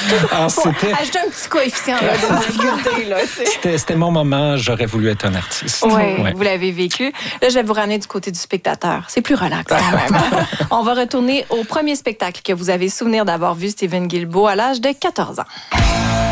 Alors, Ajoutez un petit coefficient là, de difficulté. Là, c'était mon moment, j'aurais voulu être un artiste. Oui, vous l'avez vécu. Là, je vais vous ramener du côté du spectateur. C'est plus relax quand même. On va retourner au premier spectacle que vous avez souvenir d'avoir vu Steven Guilbeault à l'âge de 14 ans.